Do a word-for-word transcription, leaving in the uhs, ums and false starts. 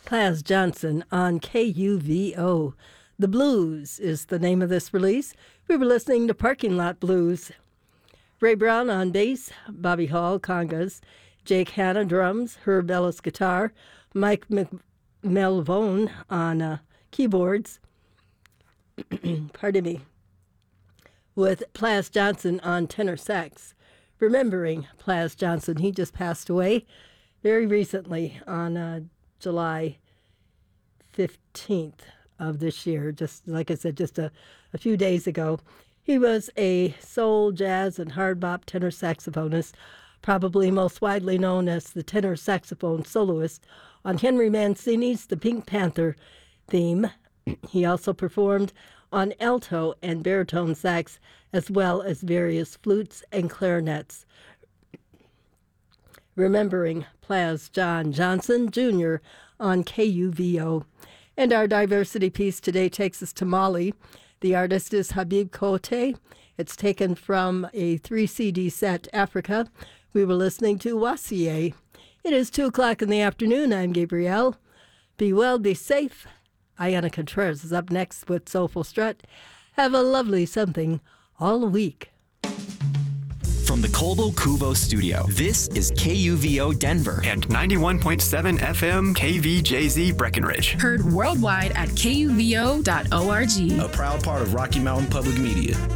Plas Johnson on K U V O. The Blues is the name of this release. We were listening to Parking Lot Blues. Ray Brown on bass, Bobby Hall congas, Jake Hanna drums, Herb Ellis guitar, Mike Melvone on uh, keyboards. Pardon me. With Plas Johnson on tenor sax. Remembering Plas Johnson, he just passed away very recently on uh, July fifteenth of this year, just like I said, just a, a few days ago. He was a soul, jazz, and hard bop tenor saxophonist, probably most widely known as the tenor saxophone soloist on Henry Mancini's The Pink Panther theme. He also performed on alto and baritone sax, as well as various flutes and clarinets. Remembering Plas John Johnson, Junior on K U V O. And our diversity piece today takes us to Mali. The artist is Habib Kote. It's taken from a three C D set, Africa. We were listening to Wassier. It is two o'clock in the afternoon. I'm Gabrielle. Be well, be safe. Ayana Contreras is up next with Soulful Strut. Have a lovely something all week. From the Colbo Cuvo studio, this is K U V O Denver and ninety-one point seven F M K V J Z Breckenridge. Heard worldwide at K U V O dot org. A proud part of Rocky Mountain Public Media.